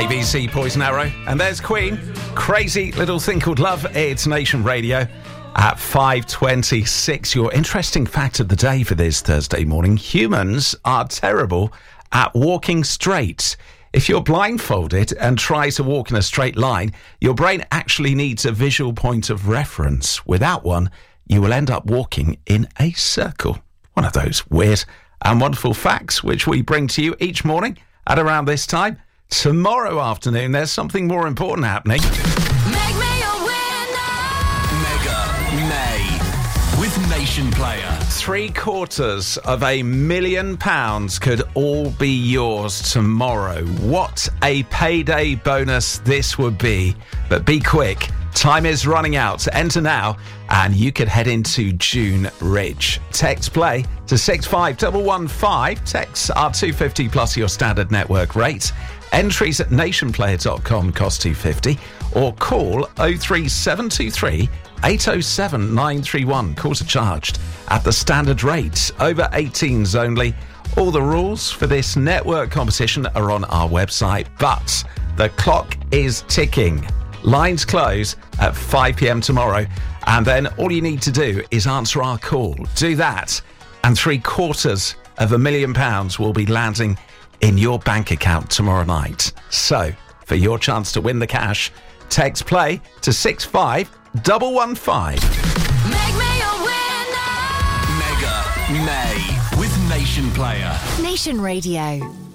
ABC Poison Arrow. And there's Queen. Crazy Little Thing Called Love. It's Nation Radio at 5:26. Your interesting fact of the day for this Thursday morning. Humans are terrible at walking straight. If you're blindfolded and try to walk in a straight line, your brain actually needs a visual point of reference. Without one, you will end up walking in a circle. One of those weird and wonderful facts which we bring to you each morning at around this time. Tomorrow afternoon, there's something more important happening. Make me a winner. Mega May with Nation Player. £750,000 could all be yours tomorrow. What a payday bonus this would be. But be quick. Time is running out. Enter now and you could head into June rich. Text play to 65115. Texts are $2.50 plus your standard network rate. Entries at nationplayer.com cost $2.50 or call 03723 807 931. Calls are charged at the standard rate. Over 18s only. All the rules for this network competition are on our website, but the clock is ticking. Lines close at 5 p.m. tomorrow, and then all you need to do is answer our call. Do that, and £750,000 will be landing in your bank account tomorrow night. So, for your chance to win the cash, text play to 65115. Make me a winner. Mega May with Nation Player. Nation Radio.